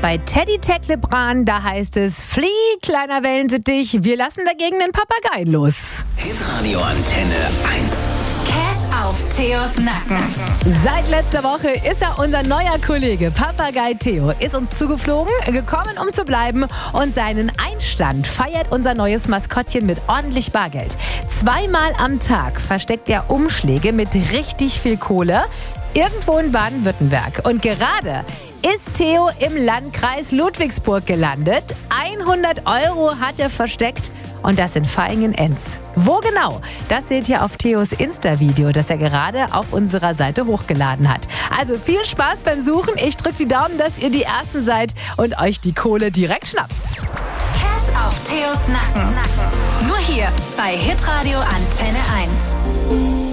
Bei Teddy Tecklebrand, da heißt es, flieh, kleiner Wellensittich, wir lassen dagegen den Papageien los. Hitradio Antenne 1. Cash auf Theos Nacken. Seit letzter Woche ist er unser neuer Kollege. Papagei Theo ist uns zugeflogen, gekommen, um zu bleiben. Und seinen Einstand feiert unser neues Maskottchen mit ordentlich Bargeld. 2-mal am Tag versteckt er Umschläge mit richtig viel Kohle. Irgendwo in Baden-Württemberg. Und gerade ist Theo im Landkreis Ludwigsburg gelandet. 100 € hat er versteckt und das in Vaihingen-Enz. Wo genau? Das seht ihr auf Theos Insta-Video, das er gerade auf unserer Seite hochgeladen hat. Also viel Spaß beim Suchen. Ich drücke die Daumen, dass ihr die Ersten seid und euch die Kohle direkt schnappt. Cash auf Theos Nacken. Nur hier bei Hitradio Antenne 1.